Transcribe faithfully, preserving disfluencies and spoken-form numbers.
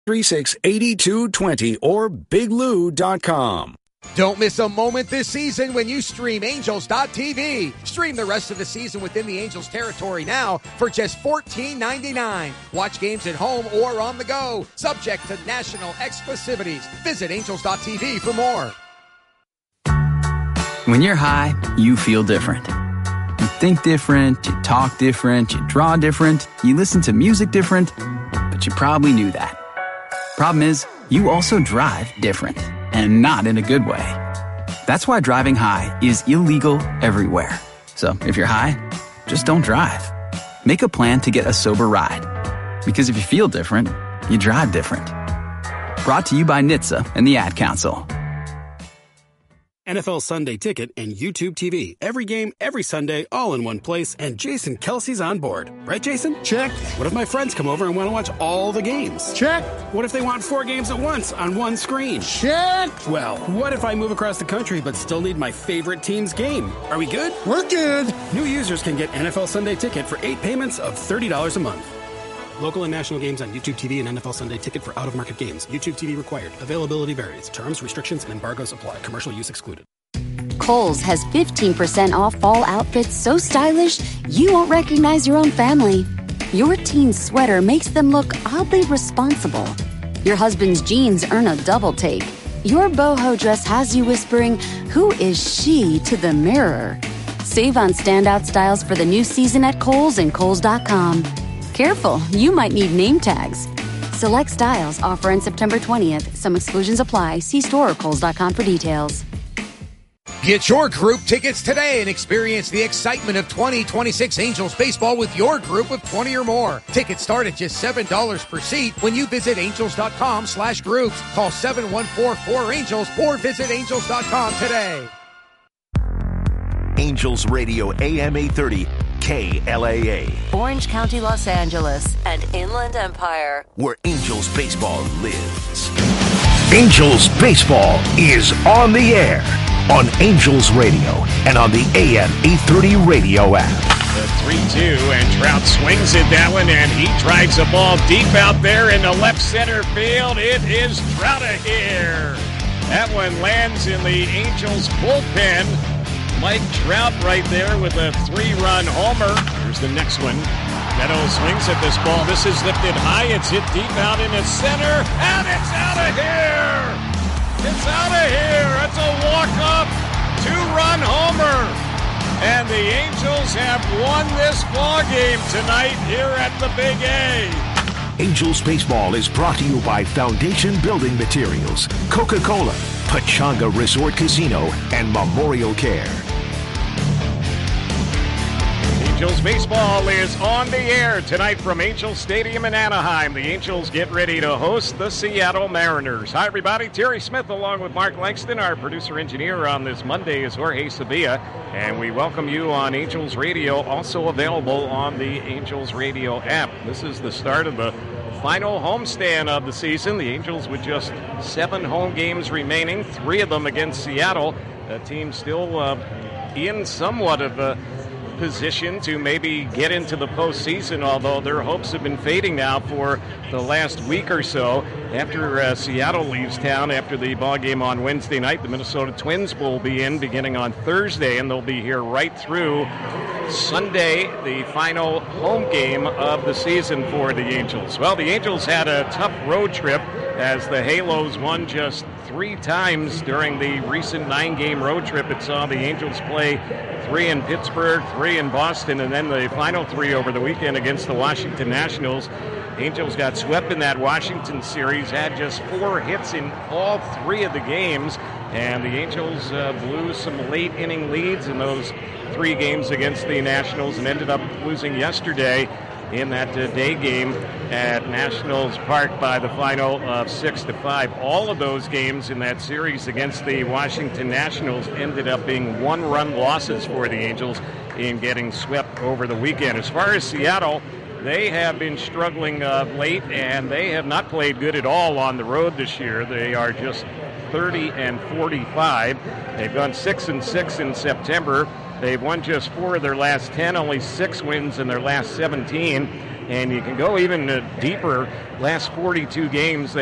three six, eight two two zero or big lou dot com. Don't miss a moment this season when you stream Angels dot T V. Stream the rest of the season within the Angels territory now for just fourteen ninety-nine. Watch games at home or on the go, subject to national exclusivities. Visit Angels dot T V for more. When you're high, you feel different. You think different, you talk different, you draw different, you listen to music different, but you probably knew that. Problem is, you also drive different, and not in a good way. That's why driving high is illegal everywhere. So if you're high, just don't drive. Make a plan to get a sober ride. Because if you feel different, you drive different. Brought to you by N H T S A and the Ad Council. N F L Sunday Ticket and YouTube T V. Every game, every Sunday, all in one place. And Jason Kelsey's on board. Right, Jason? Check. What if my friends come over and want to watch all the games? Check. What if they want four games at once on one screen? Check. Well, what if I move across the country but still need my favorite team's game? Are we good? We're good. New users can get N F L Sunday Ticket for eight payments of thirty dollars a month. Local and national games on YouTube T V and N F L Sunday Ticket for out-of-market games. YouTube T V required. Availability varies. Terms, restrictions, and embargoes apply. Commercial use excluded. Kohl's has fifteen percent off fall outfits so stylish you won't recognize your own family. Your teen's sweater makes them look oddly responsible. Your husband's jeans earn a double take. Your boho dress has you whispering, "Who is she?" to the mirror. Save on standout styles for the new season at Kohl's and Kohl's dot com. Careful, you might need name tags. Select styles offer on September twentieth. Some exclusions apply. See store or Kohl's dot com for details. Get your group tickets today and experience the excitement of twenty twenty-six Angels baseball with your group of twenty or more. Tickets start at just seven dollars per seat when you visit angels dot com slash groups. Call seven one four four Angels or visit angels dot com today. Angels Radio A M eight thirty, K L A A. Orange County, Los Angeles, and Inland Empire. Where Angels baseball lives. Angels baseball is on the air. On Angels Radio and on the A M eight thirty radio app. The three two, and Trout swings at that one, and he drives the ball deep out there in the left center field. It is Trout here. That one lands in the Angels bullpen. Mike Trout right there with a three-run homer. Here's the next one. Meadows swings at this ball. This is lifted high. It's hit deep out in the center, and it's out of here. It's out of here. It's a walk-up, two-run homer. And the Angels have won this ball game tonight here at the Big A. Angels baseball is brought to you by Foundation Building Materials, Coca-Cola, Pachanga Resort Casino, and Memorial Care. Angels baseball is on the air tonight from Angels Stadium in Anaheim. The Angels get ready to host the Seattle Mariners. Hi, everybody. Terry Smith along with Mark Langston. Our producer-engineer on this Monday is Jorge Sevilla. And we welcome you on Angels Radio, also available on the Angels Radio app. This is the start of the final homestand of the season. The Angels with just seven home games remaining, three of them against Seattle. The team still uh, in somewhat of a position to maybe get into the postseason, although their hopes have been fading now for the last week or so. After uh, Seattle leaves town after the ball game on Wednesday night, the Minnesota Twins will be in beginning on Thursday, and they'll be here right through Sunday, the final home game of the season for the Angels. Well, the Angels had a tough road trip as the Halos won just three times during the recent nine-game road trip. It saw the Angels play three in Pittsburgh, three in Boston, and then the final three over the weekend against the Washington Nationals. Angels got swept in that Washington series, had just four hits in all three of the games, and the Angels uh, blew some late-inning leads in those three games against the Nationals and ended up losing yesterday in that uh, day game at Nationals Park by the final of six to five. All of those games in that series against the Washington Nationals ended up being one-run losses for the Angels in getting swept over the weekend. As far as Seattle, they have been struggling uh, late, and they have not played good at all on the road this year. They are just thirty and forty-five. They've gone six and six in September. They've won just four of their last ten, only six wins in their last seventeen. and you can go even uh, deeper. Last forty-two games,